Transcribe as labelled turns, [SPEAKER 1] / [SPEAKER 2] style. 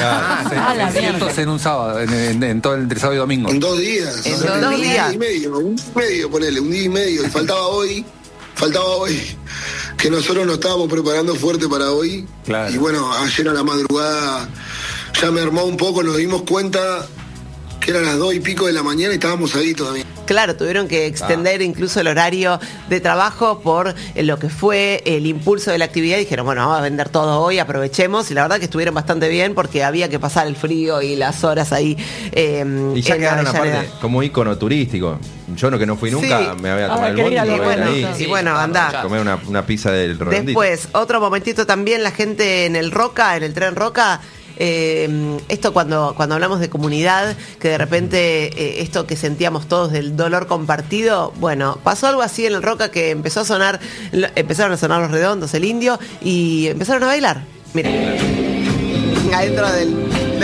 [SPEAKER 1] La 600 en un sábado, en todo entre sábado y domingo.
[SPEAKER 2] En 2 días.
[SPEAKER 3] En 2 días.
[SPEAKER 2] Un día y medio, ponele, un día y medio. Y faltaba hoy, que nosotros nos estábamos preparando fuerte para hoy.
[SPEAKER 1] Claro.
[SPEAKER 2] Y bueno, ayer a la madrugada ya me armó un poco, nos dimos cuenta que eran las 2 y pico de la mañana y estábamos ahí todavía.
[SPEAKER 3] Claro, tuvieron que extender incluso el horario de trabajo por lo que fue el impulso de la actividad. Dijeron, bueno, vamos a vender todo hoy, aprovechemos. Y la verdad que estuvieron bastante bien porque había que pasar el frío y las horas ahí.
[SPEAKER 4] Y ya quedaron aparte como ícono turístico. Yo que no fui nunca, me había tomado el bondi
[SPEAKER 3] y bueno, andá.
[SPEAKER 4] Comer una pizza del Redondito.
[SPEAKER 3] Después, otro momentito también, la gente en el Roca, en el tren Roca. Esto cuando hablamos de comunidad, que de repente esto que sentíamos todos del dolor compartido, bueno, pasó algo así en el Roca que empezaron a sonar los Redondos, el Indio, y empezaron a bailar. Miren, adentro del